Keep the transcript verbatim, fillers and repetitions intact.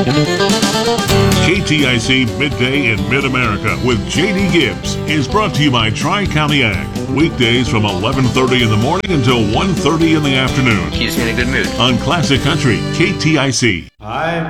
K T I C Midday in Mid-America with J D Gibbs is brought to you by Tri-County Ag. Weekdays from eleven thirty in the morning until one thirty in the afternoon. Keeps me in a good mood. On Classic Country, K T I C. I